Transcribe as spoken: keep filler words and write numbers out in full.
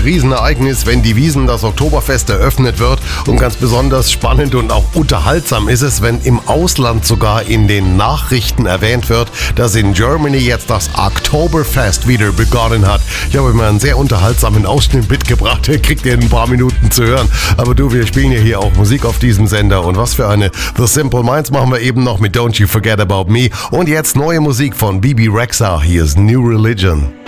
Riesenereignis, wenn die Wiesn das Oktoberfest eröffnet wird. Und ganz besonders spannend und auch unterhaltsam ist es, wenn im Ausland sogar in den Nachrichten erwähnt wird, dass in Germany jetzt das Oktoberfest wieder begonnen hat. Ich habe immer einen sehr unterhaltsamen Ausschnitt mitgebracht, der kriegt ihr in ein paar Minuten zu hören. Aber du, wir spielen ja hier auch Musik auf diesem Sender und was für eine. The Simple Minds machen wir eben noch mit Don't You Forget About Me. Und jetzt neue Musik von Bebe Rexha. Hier ist New Religion.